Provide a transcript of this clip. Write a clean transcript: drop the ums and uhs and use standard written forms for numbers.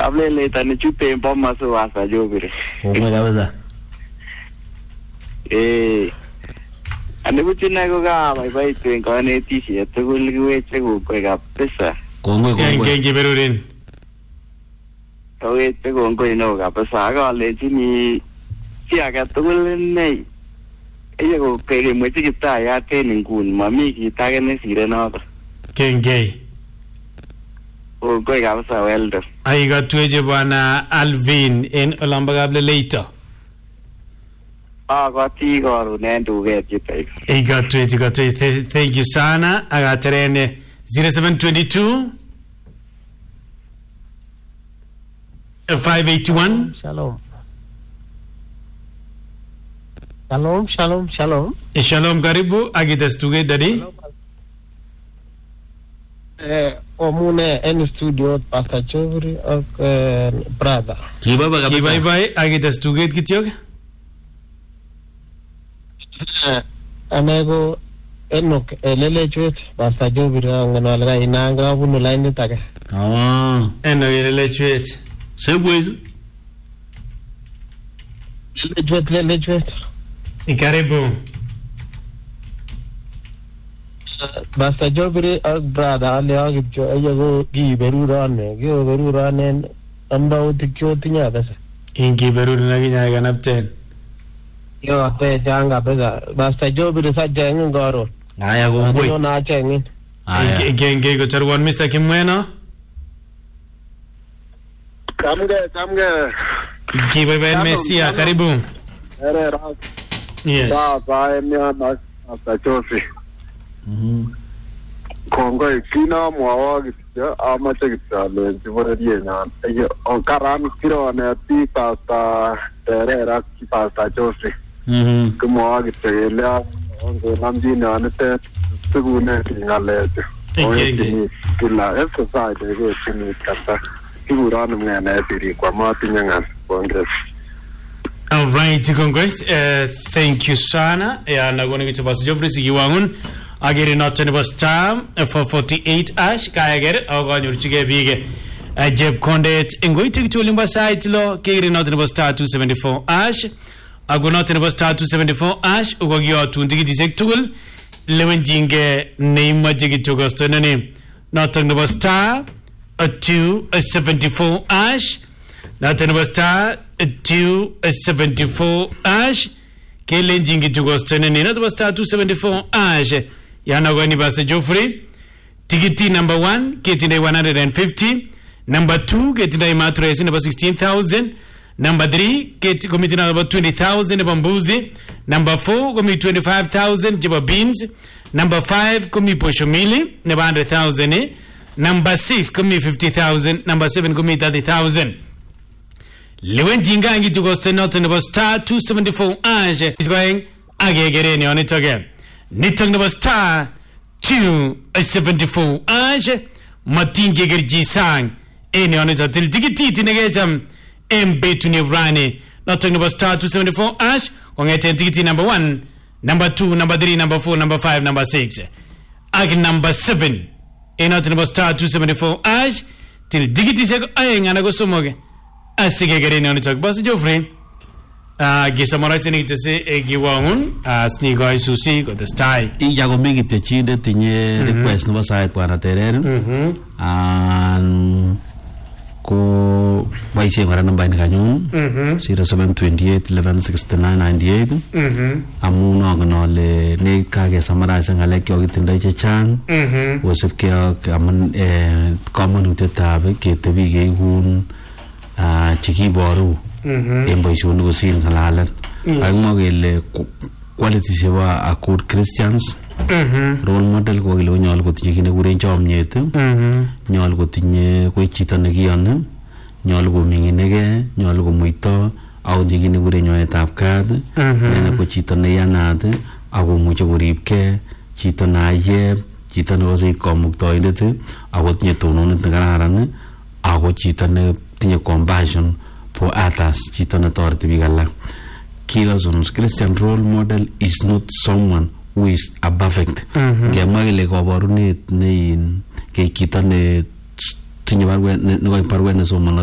Ablele tani chute bomba so asa jobire. Kongoi kabisa. Ane buchina ko ga bye twen kanetishet tugul kiweche kongoi kabisa. Kongoi. Kengi berurin. Kaweche kongoi no kabisa akalechini si age tugul nei. Eye ko kemwechi kiptayat en inguni mami kit age nesire noto. Kengi. Kongoi kabisa weldo. Ai gatweje bwana Alvin en olambagable later. Goti koron en duket yutok. Ai gatweje thank you sana agaterene 0722 581 Shalom. Shalom karibu agitestuge dadi. Omune en studio Pastor Chovri ak brother. Kibaba kabisa. Kibai agitestuge kityok. Anego enok lelechwet Pastor Chovri nganal ga inanga bunu line take. Eno lelechwet. Segwez. Lelechwet. Karibu. Pastor Chovri ak brother ale agityo ayego giberurane ando tikyo tinya besa. Ingi berurina kinya ganapten. Yo te janga besa. Pastor Chovri sajja ngoro. Aya kongoi. Ano na chengin. Aya. Genge go charwan Mr. Kimweno. Kamge. Kibai Messia karibu. Era. Yes. Ba emiana Pastor Chovri. Kongoi kina mwawa kityo amache kityo alenji bororyenyan karan kirone ti Pastor Terera ki Pastor Jose kumwawa kityo kele ongenamchinonitet sikune ngalechu kila exercise kotinit kata kikuron mng'anet birikwa matinye ng'al kongres. All right, kongoi. Thank you sana. Nagoni kitu Pastor Geoffrey sikiwangun. Agere noto nebo star 448 ash kaya gere aganyorchige bige Jeb Kondet ngoite kitulimba site lo kegere noto nebo star 274 ash ago noto nebo star 274 ash ugogiyo tundigi tugul lewenjinge neimaje kitugosto nene noto nebo star 274 ash noto nebo star 274 ash kelenjinge kitugosto nene noto nebo star 274 ash Yana gani Pastor Geoffrey. Tikiti number 1 getting 150. Number 2 getting mattress number 16,000. Number 3 get committing about 20,000 bambuzi. Number 4 commit 25,000 jiba beans. Number 5 commit poshomili number 100,000. Number 6 commit 50,000. Number 7 commit 30,000. Lewen jingangi to go stand out number star 274 age is going again on it again. Nitang number star 274 age matinge gerji sang ene on it till digiti negajam mb to nebrani not number star 274 age on it digiti number 1 number 2 number 3 number 4 number 5 number 6 ag number 7 ene on number star 274 age till digiti se ayanga na go somoge asige gerene on it Pastor Geoffrey gisamara sini tse giwangun asni guy susi got the style Ija go make it chinde tinye request no side kwa terere and ko baise ngara namba ni kanyon 0728 116998 amuno gnole ne kage samara sangale kyo gitinde chechang wosep kyo aman common utetabe ketebi ge hun chiki boru embaisho no sin halalan ay mogele quality sewa akut Christians role model ko gelo nyol ko tinye kine gure chomnyet nyol ko tinye ko chito ne giyone nyol ko minginege nyol ko muito au digine gure nyoetab kad ne ko chito ne yanade ako muche koribke chito na ye chito ne ose komuktoindet ako tinye tononet ne kararan ako chito ne tinye compassion for others chito na torti bigala Kiloson's Christian role model is not someone who is perfect gemagile koborunet ne ke chito ne tinye barwe ne ko parwe ne somana